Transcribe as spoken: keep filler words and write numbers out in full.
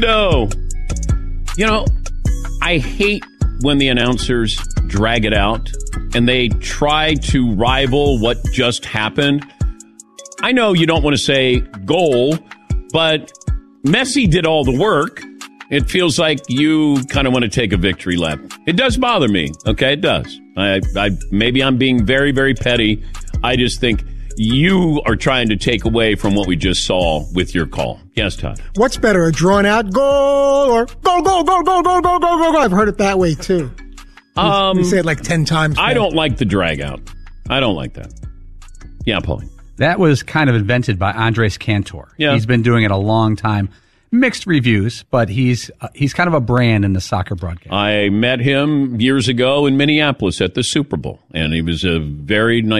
Orlando. You know, I hate when the announcers drag it out and they try to rival what just happened. I know you don't want to say goal, but Messi did all the work. It feels like you kind of want to take a victory lap. It does bother me. Okay, it does. I, I maybe I'm being very, very petty. I just think you are trying to take away from what we just saw with your call. Yes, Todd. What's better, a drawn-out goal or goal, goal, goal, goal, goal, goal, goal, goal? I've heard it that way, too. Um, we say it like ten times. I don't like the drag out. I don't like that. Yeah, Paulie. That was kind of invented by Andres Cantor. Yeah. He's been doing it a long time. Mixed reviews, but he's uh, he's kind of a brand in the soccer broadcast. I met him years ago in Minneapolis at the Super Bowl, and he was a very nice